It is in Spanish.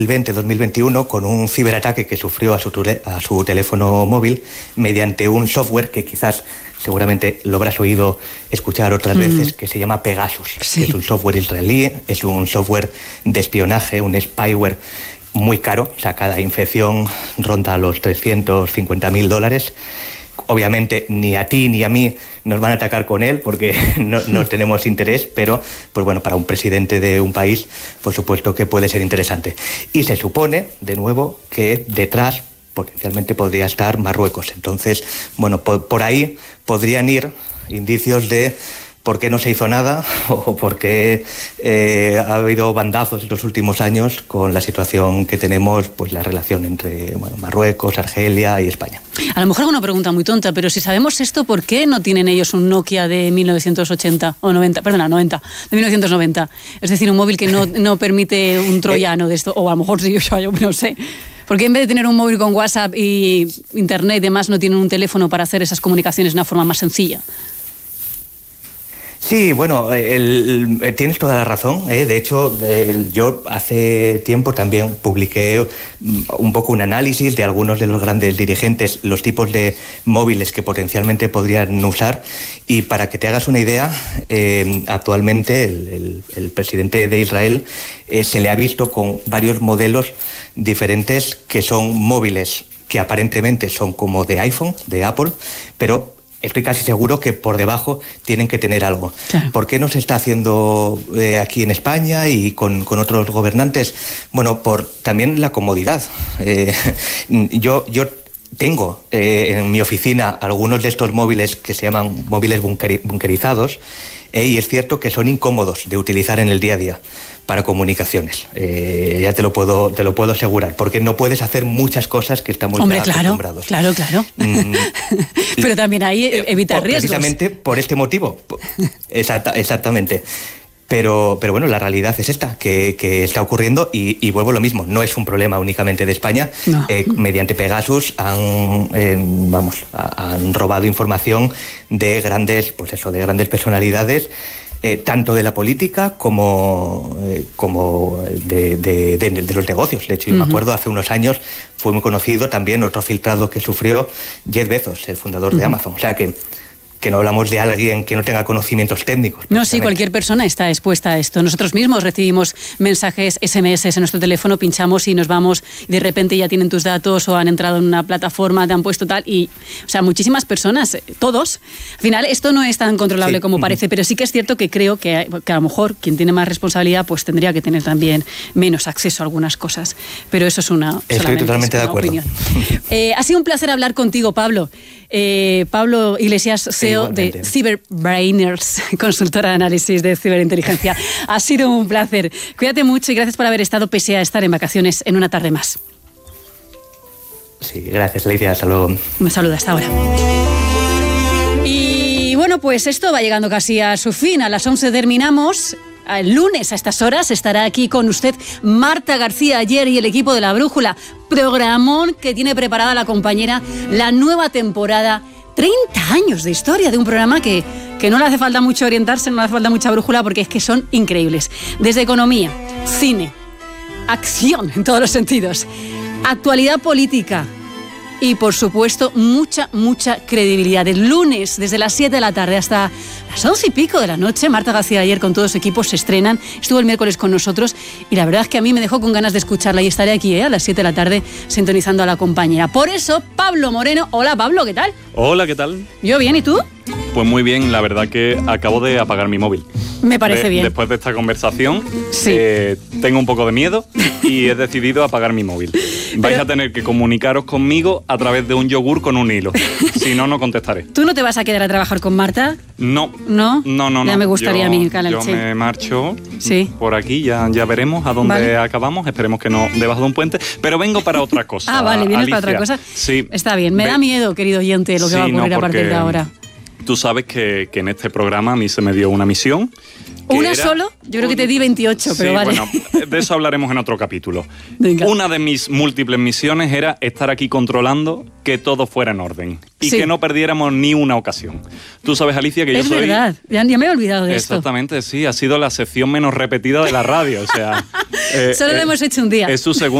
2020-2021 con un ciberataque que sufrió a su teléfono móvil mediante un software que quizás seguramente lo habrás oído escuchar otras veces, que se llama Pegasus. Sí. Que es un software israelí, es un software de espionaje, un spyware muy caro. O sea, cada infección ronda los $350.000. Obviamente ni a ti ni a mí nos van a atacar con él porque no tenemos interés, pero pues bueno, para un presidente de un país, por supuesto que puede ser interesante. Y se supone, de nuevo, que detrás potencialmente podría estar Marruecos. Entonces, bueno, por ahí podrían ir indicios de por qué no se hizo nada o por qué ha habido bandazos en los últimos años con la situación que tenemos, pues la relación entre Marruecos, Argelia y España. A lo mejor es una pregunta muy tonta, pero si sabemos esto, ¿por qué no tienen ellos un Nokia de 1980 o 90, perdona, 90, de 1990? Es decir, un móvil que no permite un troyano de esto, o a lo mejor sí, yo no sé. ¿Por qué en vez de tener un móvil con WhatsApp y Internet y demás no tienen un teléfono para hacer esas comunicaciones de una forma más sencilla? Sí, bueno, tienes toda la razón. De hecho, yo hace tiempo también publiqué un poco un análisis de algunos de los grandes dirigentes, los tipos de móviles que potencialmente podrían usar. Y para que te hagas una idea, actualmente el presidente de Israel se le ha visto con varios modelos diferentes que son móviles que aparentemente son como de iPhone, de Apple, pero estoy casi seguro que por debajo tienen que tener algo. Claro. ¿Por qué no se está haciendo aquí en España y con otros gobernantes? Bueno, por también la comodidad. Yo tengo en mi oficina algunos de estos móviles que se llaman móviles bunkerizados, y es cierto que son incómodos de utilizar en el día a día para comunicaciones. Ya te lo puedo asegurar, porque no puedes hacer muchas cosas que estamos acostumbrados. Claro. Pero también hay evitar riesgos. Precisamente por este motivo. Exactamente. Pero bueno, la realidad es esta, que está ocurriendo y vuelvo a lo mismo, no es un problema únicamente de España. No. Mediante Pegasus han robado información de grandes personalidades, tanto de la política como de los negocios. De hecho, yo me acuerdo, hace unos años fue muy conocido también otro filtrado que sufrió Jeff Bezos, el fundador de Amazon. O sea que no hablamos de alguien que no tenga conocimientos técnicos. No, sí, cualquier persona está expuesta a esto. Nosotros mismos recibimos mensajes, SMS en nuestro teléfono, pinchamos y nos vamos, y de repente ya tienen tus datos o han entrado en una plataforma, te han puesto tal, y, o sea, muchísimas personas, todos. Al final, esto no es tan controlable como parece, pero sí que es cierto que creo que a lo mejor quien tiene más responsabilidad pues tendría que tener también menos acceso a algunas cosas. Pero eso es Estoy totalmente de acuerdo. Ha sido un placer hablar contigo, Pablo. Pablo Iglesias, CEO de Cyberbrainers, consultora de análisis de ciberinteligencia. Ha sido un placer. Cuídate mucho y gracias por haber estado, pese a estar en vacaciones, en una tarde más. Sí, gracias, Alicia. Hasta luego. Me saluda hasta ahora. Y bueno, pues esto va llegando casi a su fin. A las 11 terminamos. El lunes a estas horas estará aquí con usted Marta García Ayer y el equipo de La Brújula. Programón que tiene preparada la compañera, la nueva temporada. 30 años de historia de un programa que no le hace falta mucho orientarse, no le hace falta mucha brújula, porque es que son increíbles. Desde economía, cine, acción en todos los sentidos, actualidad política y, por supuesto, mucha credibilidad. El lunes, desde las 7 de la tarde hasta las 11 y pico de la noche, Marta García Ayer con todo su equipo se estrenan. Estuvo el miércoles con nosotros y la verdad es que a mí me dejó con ganas de escucharla y estaré aquí a las 7 de la tarde sintonizando a la compañera. Por eso, Pablo Moreno. Hola, Pablo, ¿qué tal? Hola, ¿qué tal? Yo bien, ¿y tú? Pues muy bien, la verdad que acabo de apagar mi móvil. Me parece bien. Después de esta conversación, sí. Tengo un poco de miedo y he decidido apagar mi móvil. Vais a tener que comunicaros conmigo a través de un yogur con un hilo. Si no, no contestaré. ¿Tú no te vas a quedar a trabajar con Marta? No. ¿No? No. Ya me gustaría a mí, Yo me marcho por aquí, ya veremos a dónde acabamos. Esperemos que no debajo de un puente. Pero vengo para otra cosa. Ah, vale, ¿vienes Alicia. para otra cosa? Sí. Está bien. Me da miedo, querido oyente, lo que va a ocurrir a partir de ahora. Tú sabes que en este programa a mí se me dio una misión. ¿Una solo? Yo creo que te di 28, pero vale. Bueno, de eso hablaremos en otro capítulo. Venga. Una de mis múltiples misiones era estar aquí controlando que todo fuera en orden y Sí. que no perdiéramos ni una ocasión. Tú sabes, Alicia, que yo soy... Es verdad, ya me he olvidado de esto. Exactamente, sí, ha sido la sección menos repetida de la radio, o sea... Solo lo hemos hecho un día. Es su segundo